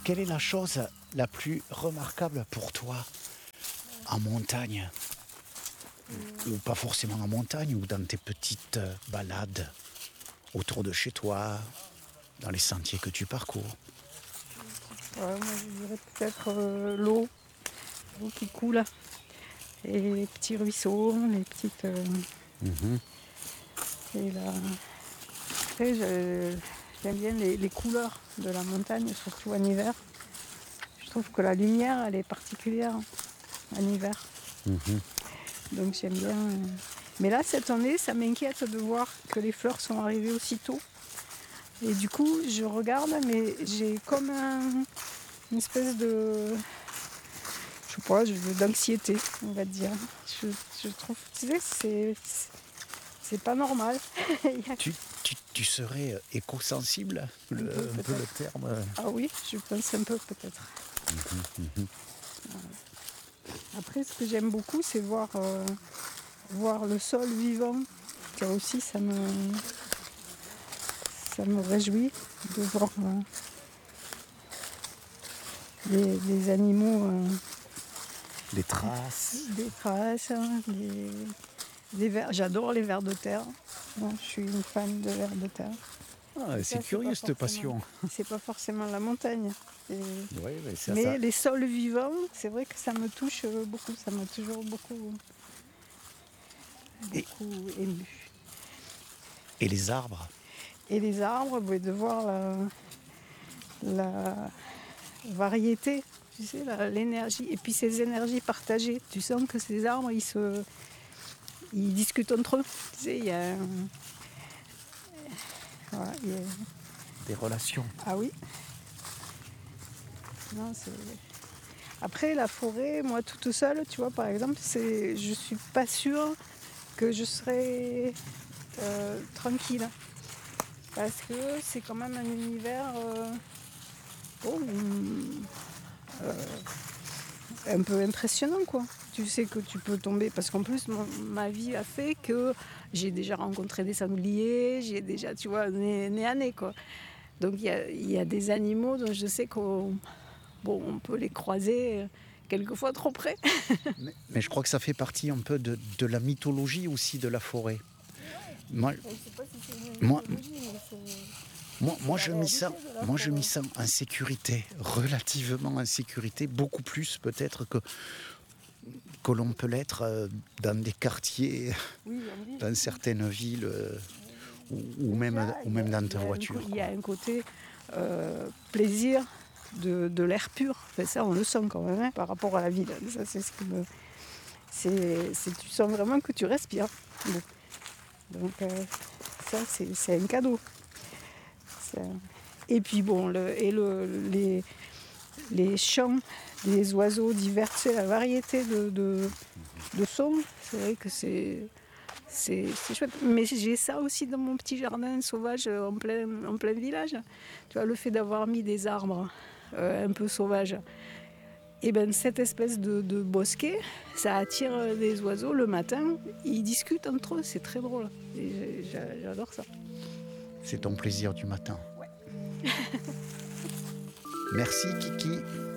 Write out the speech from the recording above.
quelle est la chose la plus remarquable pour toi en montagne? Ou pas forcément en montagne, ou dans tes petites balades autour de chez toi, dans les sentiers que tu parcours? Ouais, moi je dirais peut-être l'eau qui coule et les petits ruisseaux, les petites. Et là, après, j'aime bien les couleurs de la montagne, surtout en hiver. Je trouve que la lumière, elle est particulière en hiver. Donc j'aime bien. Mais là, cette année, ça m'inquiète de voir que les fleurs sont arrivées aussitôt. Et du coup, je regarde, mais j'ai comme une espèce de, je sais pas, d'anxiété, on va dire. Je trouve, tu sais, c'est pas normal. Tu serais éco-sensible, un peu le terme. Ah oui, je pense un peu peut-être. Après, ce que j'aime beaucoup, c'est voir le sol vivant. Ça aussi, ça me réjouit de voir les animaux. Les traces. Des traces, hein, des vers. J'adore les vers de terre. Moi, je suis une fan de vers de terre. Ah, c'est curieux cette passion. C'est pas forcément la montagne. Oui, Mais les sols vivants, c'est vrai que ça me touche beaucoup. Ça m'a toujours beaucoup ému. Et les arbres? Et les arbres, de voir la variété, tu sais, l'énergie. Et puis ces énergies partagées. Tu sens que ces arbres, ils discutent entre eux. Tu sais, il y a... Voilà, Des relations. Ah oui. Non, après, la forêt, moi, toute seule, tu vois, par exemple, je suis pas sûre que je serais tranquille. Parce que c'est quand même un univers un peu impressionnant, quoi. Tu sais que tu peux tomber, parce qu'en plus, ma vie a fait que j'ai déjà rencontré des sangliers, j'ai déjà, tu vois, nez à nez, quoi. Donc il y a des animaux dont je sais qu'on peut les croiser quelquefois trop près. Mais je crois que ça fait partie un peu de la mythologie aussi de la forêt. Moi, Je sais pas si c'est une mythologie, mais je m'y sens en sécurité, relativement en sécurité, beaucoup plus peut-être que l'on peut l'être dans des quartiers, dans certaines villes, ou même dans ta voiture. Il y a un côté plaisir de l'air pur. Enfin, ça, on le sent quand même, hein, par rapport à la ville. Ça, c'est ce qui me... tu sens vraiment que tu respires. Bon. Donc, ça, c'est un cadeau. Et puis, bon, les chants des oiseaux divers, tu sais, la variété de sons, c'est vrai que c'est chouette. Mais j'ai ça aussi dans mon petit jardin sauvage en plein village. Tu vois, le fait d'avoir mis des arbres un peu sauvages, et ben cette espèce de bosquet, ça attire des oiseaux le matin. Ils discutent entre eux, c'est très drôle. Et j'adore ça. C'est ton plaisir du matin. Ouais. Merci Kiki.